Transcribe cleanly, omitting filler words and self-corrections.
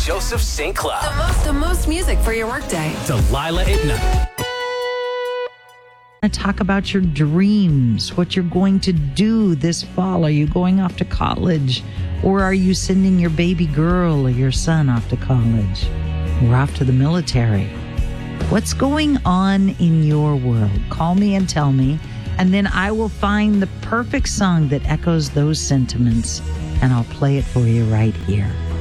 Joseph St. Cloud. The most music for your workday. Delilah at night. Talk about your dreams, what you're going to do this fall. Are you going off to college, or are you sending your baby girl or your son off to college or off to the military? What's going on in your world? Call me and tell me, and then I will find the perfect song that echoes those sentiments, and I'll play it for you right here.